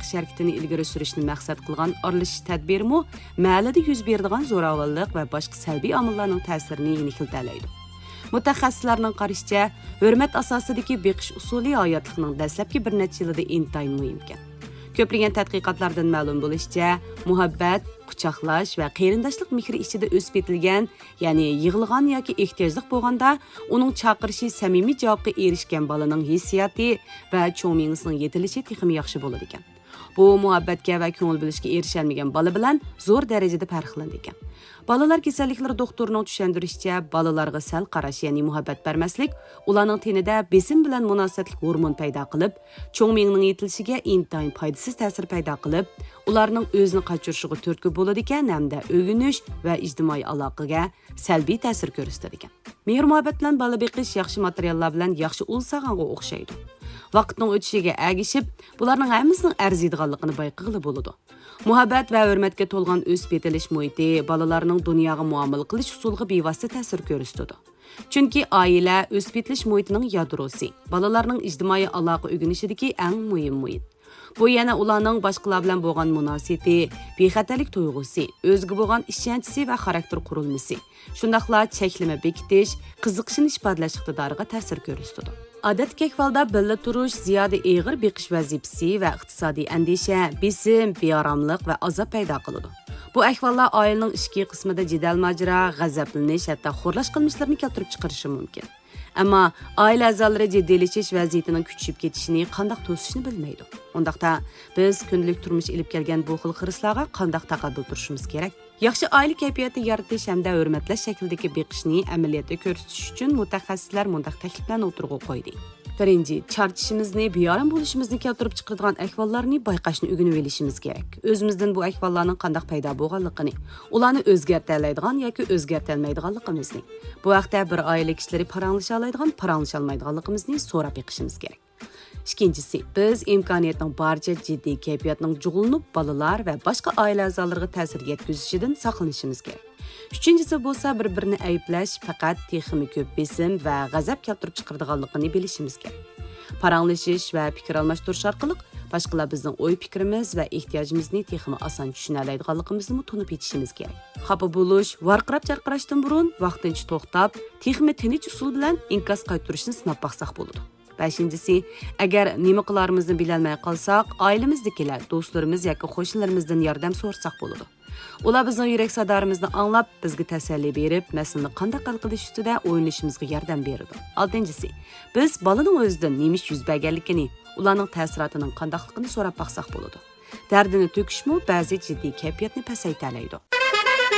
chiqish harakatini ilgari surishni maqsad qilgan aralashish tadbirimi mahallada yuz beradigan zo'ravonlik va boshqa salbiy omillarning ta'sirini yengillaydi. Mutaxassislarning qarashicha, hurmat asosidagi beqish usuli hayotlikning dastlabki bir necha yilida intayin muhim ekan. Ko'plagan tadqiqotlardan ma'lum bo'lishicha, muhabbat, quchoqlash va qarindoshlik mehri ichida o'sib etilgan, ya'ni yig'ilgan yoki ehtiyojliq bo'lganda, uning chaqirishi samimiy javobga erishgan bolaning hissiyoti va cho'ng miyasining yetilishi texmi yaxshi bo'ladi ekan. Bu muhabbatga va ko'ngil bilishga erishalmagan bola bilan zo'r darajada farqlanadi ekan. Balalar kasalliklari doktorining tushuntirishicha, balalarga sal qarash, ya'ni muhabbat bermaslik, ularning tenida besim bilan munosabatli hormon paydo qilib, cho'ng miyaning yetilishiga intayin foydasiz ta'sir paydo qilib, ularning o'zini qochirishiga turtki bo'ladi ekan hamda o'g'inish va ijtimoiy aloqaga salbiy ta'sir ko'rsatadi ekan. Mehr-muhabbat bilan bola beqish yaxshi materiallar bilan yaxshi ulsag'anga o'xshaydi. Vaqtning o'tishiga agishib, bularning hammasining arziydiganligini bayqag'ili bo'ladi. Muhabbat va hurmatga to'lgan o'sib yetilish muhiti bolalarning dunyoga muomala qilish usuliga bevosita ta'sir ko'rsatadi. Chunki oila o'sib yetilish muhitining yadrosi, bolalarning ijtimoiy aloqa o'rganishidagi eng muhim muhit. Bu yana ularning boshqalar bilan bo'lgan munosabati, bexatarlik tuyg'usi, o'ziga bo'lgan ishonchi va xarakter qurilmasi, shundaqla cheklama bekitish, qiziqishni ifodalash iqtidoriga ta'sir ko'rsatadi. Odatdagi ahvolda birga turish, ziyoda og'ir beqish vazifasi va iqtisodiy andisha, besim, beoromlik va azob paydo qiladi. Bu ahvollar oilaning ichki qismida jidal majra, g'azablanish, hatto xo'rlash qilmishlarini keltirib chiqarishi mumkin. Ammo oila a'zolari jiddiylashish vaziyatining kuchayib ketishini qanday to'sishni bilmaydi. Undaqda biz kundalik turmush ilib kelgan bu xil xirislarga qanday taqabul turishimiz kerak? Yaxshi oila kayfiyati yaratish hamda hurmatlash shaklidagi beqishni amaliyotda ko'rsatish uchun mutaxassislar mundaq takliflarni o'tirg'a qo'ydi. Birinchi, charchishimizni, beyoram bo'lishimizni keltirib chiqaradigan ahvollarni bayqashni o'rganib olishimiz kerak. O'zimizdan bu ahvollarning qanday paydo bo'lganligini, ularni o'zgartira oladigan yoki o'zgartira olmaydiganligimizni, bu vaqtda bir oila kishilari paranglasha oladigan, paranglasha olmaydiganligimizni so'rab yiqishimiz kerak. İkincisi, biz imkoniyatning barcha jiddiy kayfiyatning jug'ulinib bolalar va boshqa oila a'zolariga ta'sir yetkazishidan saqlanishimiz kerak. Uchinchisi bo'lsa, bir-birini ayblash faqat texmi ko'p besim va g'azab keltirib chiqaradiganligini bilishimiz kerak. Paranglashish va fikr almashtirish orqali boshqalar bizning o'y-fikrimiz va ehtiyojimizni texmi oson tushuna oladiganligimizni tunib yetishimiz kerak. Xafa bo'lish, varqirab-charqirashdan burun vaqtincha to'xtab, texmi tinch usul bilan inkos qaytarishni sinab baqsaq bo'ladi. Beshinchisi, agar nima qilarimizni bilolmay qolsak, oilamizdagilar, do'stlarimiz yoki qo'shnilarimizdan yordam so'rasak bo'ladi. Ular bizning yurak sadolarimizni anglab, bizga tasalli berib, masalani qanday hal qilish ustida o'ylanishimizga yordam beradi. Oltinchisi, biz bolaning o'zidan nima yuz berganligini, ularning ta'sirotining qandayligini so'rab baqsaq bo'ladi. Dardini to'kishmi ba'zi jiddiy kayfiyatni pasaytiradi.